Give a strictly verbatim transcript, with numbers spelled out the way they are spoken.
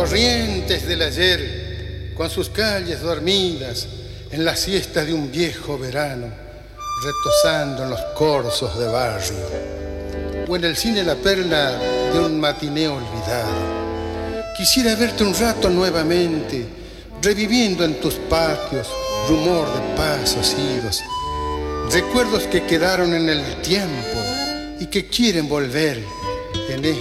corrientes del ayer, con sus calles dormidas, en las siestas de un viejo verano, retosando en los corzos de barrio, o en el cine La Perla de un matiné olvidado. Quisiera verte un rato nuevamente, reviviendo en tus patios rumor de pasos idos, recuerdos que quedaron en el tiempo y que quieren volver en